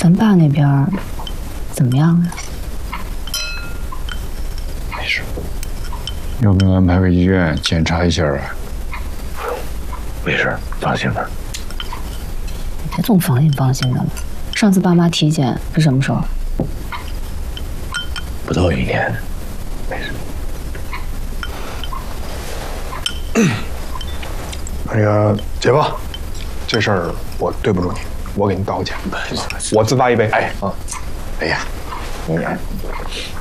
咱爸那边怎么样呀？ 没事。要不要安排个医院检查一下啊？ 没事，放心吧。 别总放心放心的了。上次爸妈体检是什么时候？ 不到1年，没事。 那个姐夫，这事儿我对不住你，我给您道个歉，我自罚一杯。哎啊，哎呀，你